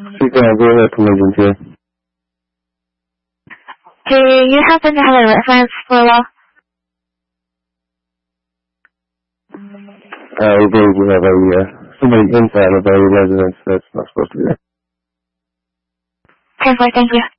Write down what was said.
Go ahead, please. Do you happen to have a reference for a while? We believe we have somebody inside of our residence that's not supposed to be there. Perfect, thank you.